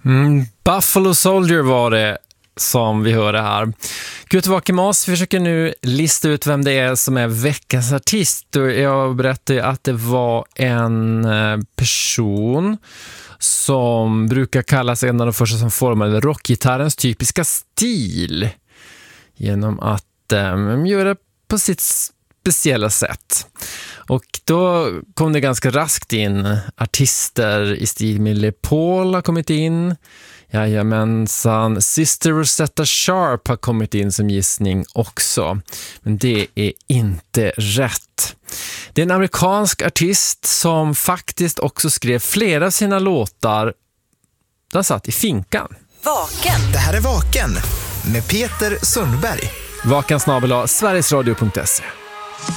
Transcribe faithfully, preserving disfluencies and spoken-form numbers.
Mm, Buffalo Soldier var det som vi hörde här. Gud tillbaka med oss. Vi försöker nu lista ut vem det är som är veckans artist. Jag berättade att det var en person som brukar kallas en av de första som formade rockgitarrens typiska stil genom att um, göra på sitt speciella sätt. Och då kom det ganska raskt in artister i stil med Les Paul har kommit in. Jajamensan, Sister Rosetta Sharp har kommit in som gissning också. Men det är inte rätt. Det är en amerikansk artist som faktiskt också skrev flera av sina låtar. Den satt i finkan. Vaken. Det här är Vaken med Peter Sundberg. Vaken snabel-a sverigesradio punkt se.